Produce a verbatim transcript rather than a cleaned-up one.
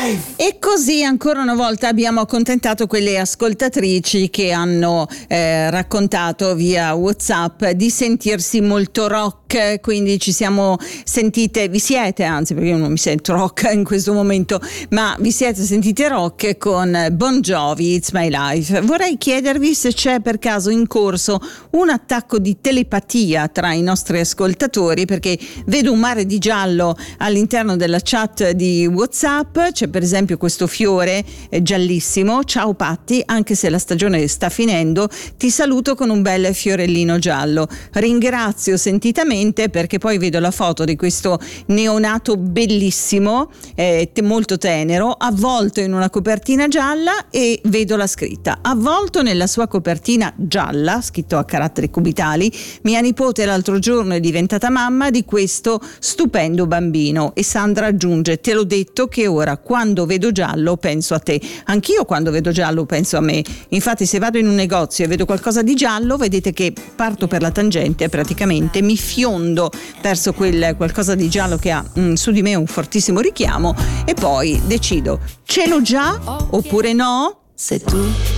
E così ancora una volta abbiamo accontentato quelle ascoltatrici che hanno eh, raccontato via WhatsApp di sentirsi molto rock, quindi ci siamo sentite, vi siete anzi, perché io non mi sento rock in questo momento, ma vi siete sentite rock con Bon Jovi, It's My Life. Vorrei chiedervi se c'è per caso in corso un attacco di telepatia tra i nostri ascoltatori, perché vedo un mare di giallo all'interno della chat di WhatsApp. C'è per esempio questo fiore eh, giallissimo. Ciao Patti, anche se la stagione sta finendo, ti saluto con un bel fiorellino giallo. Ringrazio sentitamente, perché poi vedo la foto di questo neonato bellissimo, eh, molto tenero, avvolto in una copertina gialla, e vedo la scritta: avvolto nella sua copertina gialla, scritto a caratteri cubitali, mia nipote l'altro giorno è diventata mamma di questo stupendo bambino. E Sandra aggiunge: te l'ho detto che ora quando vedo giallo penso a te. Anch'io quando vedo giallo penso a me. Infatti se vado in un negozio e vedo qualcosa di giallo, vedete che parto per la tangente, praticamente mi fiondo verso quel qualcosa di giallo che ha mh, su di me un fortissimo richiamo, e poi decido: ce l'ho già oppure no? Se tu